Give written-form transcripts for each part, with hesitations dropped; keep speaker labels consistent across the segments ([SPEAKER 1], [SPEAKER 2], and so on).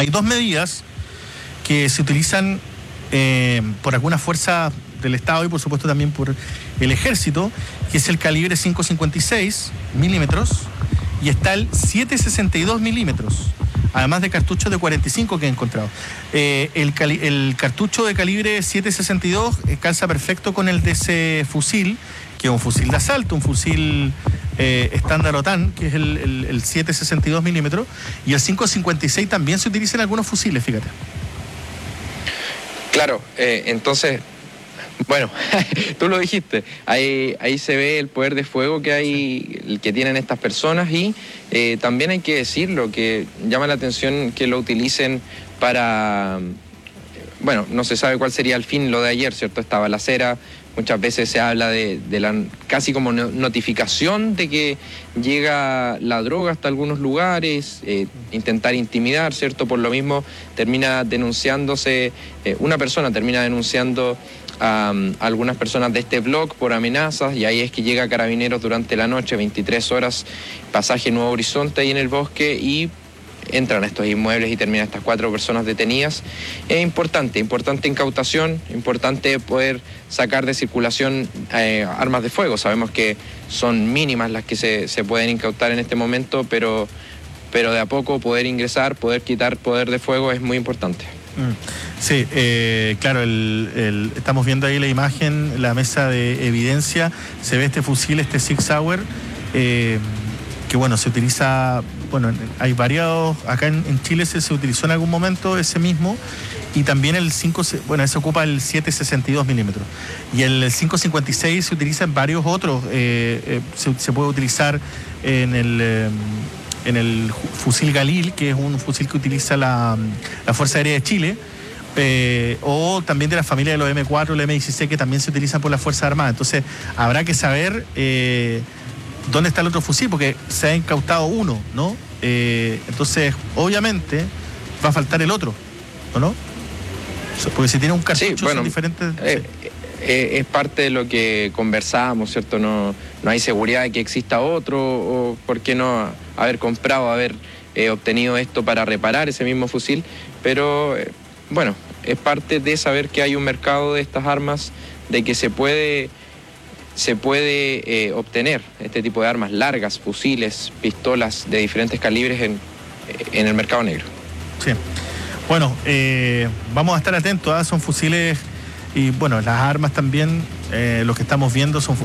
[SPEAKER 1] hay dos medidas que se utilizan por alguna fuerza del Estado y por supuesto también por el Ejército, que es el calibre 5.56 milímetros y está el 7.62 milímetros, además de cartuchos de 45 que he encontrado. El cartucho de calibre 7.62 calza perfecto con el de ese fusil, que es un fusil de asalto, un fusil estándar OTAN, que es el 7.62 milímetros, y el 5.56 también se utiliza en algunos fusiles, fíjate.
[SPEAKER 2] Claro, entonces, bueno, tú lo dijiste, ahí se ve el poder de fuego que tienen estas personas y también hay que decirlo, que llama la atención que lo utilicen para, bueno, no se sabe cuál sería el fin, lo de ayer, ¿cierto? Esta balacera, muchas veces se habla de la casi como notificación de que llega la droga hasta algunos lugares, intentar intimidar, ¿cierto? Por lo mismo termina denunciándose, una persona termina denunciando a algunas personas de este blog por amenazas y ahí es que llega Carabineros durante la noche, 23 horas, pasaje Nuevo Horizonte ahí en el bosque y entran a estos inmuebles y terminan estas 4 personas detenidas. Es importante incautación, importante poder sacar de circulación armas de fuego. Sabemos que son mínimas las que se pueden incautar en este momento, pero de a poco poder ingresar, poder quitar poder de fuego es muy importante.
[SPEAKER 1] Sí, claro, estamos viendo ahí la imagen, la mesa de evidencia, se ve este fusil, este Sig Sauer, que bueno, se utiliza, bueno, hay variados, acá en Chile se utilizó en algún momento ese mismo, y también el 5, bueno, ese ocupa el 7.62 milímetros, y el 5.56 se utiliza en varios otros, se puede utilizar en el fusil Galil, que es un fusil que utiliza la Fuerza Aérea de Chile, o también de la familia de los M4, los M16, que también se utilizan por las Fuerzas Armadas. Entonces, habrá que saber dónde está el otro fusil, porque se ha incautado uno, ¿no? Entonces, obviamente, va a faltar el otro, ¿o no? Porque si tiene un cartucho, sí, bueno, son diferentes...
[SPEAKER 2] es parte de lo que conversábamos, ¿cierto? No hay seguridad de que exista otro, o por qué no haber comprado, haber obtenido esto para reparar ese mismo fusil, pero bueno, es parte de saber que hay un mercado de estas armas, de que se puede obtener este tipo de armas largas, fusiles, pistolas de diferentes calibres en el mercado negro.
[SPEAKER 1] Sí. Bueno, vamos a estar atentos, son fusiles y bueno, las armas también, lo que estamos viendo son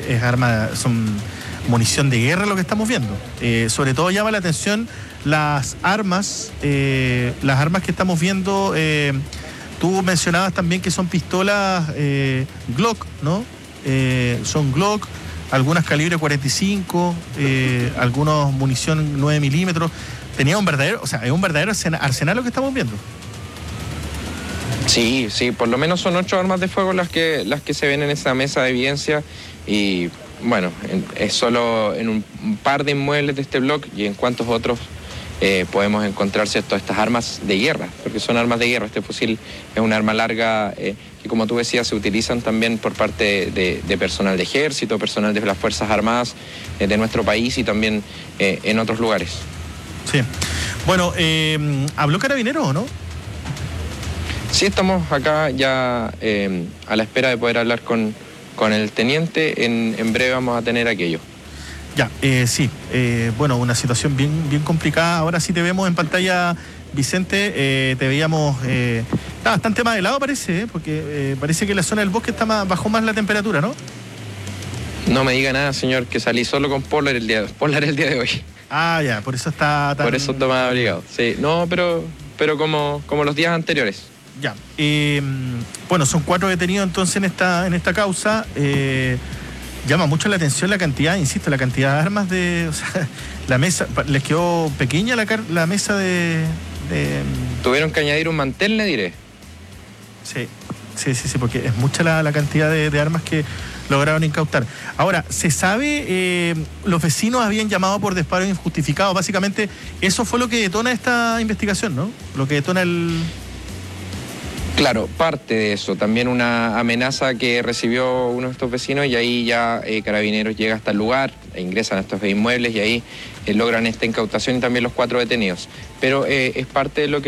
[SPEAKER 1] munición de guerra lo que estamos viendo. Sobre todo llama la atención las armas que estamos viendo. Tú mencionabas también que son pistolas Glock, ¿no? Son Glock, algunas calibre 45, algunos munición 9 milímetros. Es un verdadero arsenal lo que estamos viendo.
[SPEAKER 2] Sí, por lo menos son 8 armas de fuego las que se ven en esa mesa de evidencia y bueno, es solo en un par de inmuebles de este blog y en cuántos otros podemos encontrar, ¿cierto?, estas armas de guerra, porque son armas de guerra. Este fusil es un arma larga que, como tú decías, se utilizan también por parte de personal de ejército, personal de las Fuerzas Armadas de nuestro país y también en otros lugares.
[SPEAKER 1] Sí. Bueno, ¿habló Carabineros o no?
[SPEAKER 2] Sí, estamos acá ya a la espera de poder hablar con el teniente. En breve vamos a tener aquello.
[SPEAKER 1] Ya, sí. Bueno, una situación bien complicada. Ahora sí te vemos en pantalla, Vicente. Te veíamos... está bastante más helado, parece, porque parece que la zona del bosque bajó más la temperatura, ¿no?
[SPEAKER 2] No me diga nada, señor, que salí solo con Polar el día de hoy.
[SPEAKER 1] Ah, ya, por eso está tan...
[SPEAKER 2] Por eso está más abrigado. Sí, no, pero como los días anteriores.
[SPEAKER 1] Ya. Bueno, son 4 detenidos entonces en esta causa. Llama mucho la atención la cantidad, insisto, la cantidad de armas o sea, la mesa, les quedó pequeña la mesa de...
[SPEAKER 2] Tuvieron que añadir un mantel, le diré.
[SPEAKER 1] Sí, porque es mucha la cantidad de armas que lograron incautar. Ahora, se sabe, los vecinos habían llamado por disparo injustificado. Básicamente, eso fue lo que detona esta investigación, ¿no? Lo que detona
[SPEAKER 2] Claro, parte de eso. También una amenaza que recibió uno de estos vecinos y ahí ya Carabineros llega hasta el lugar, ingresan a estos inmuebles y ahí logran esta incautación y también los 4 detenidos. Pero es parte de lo que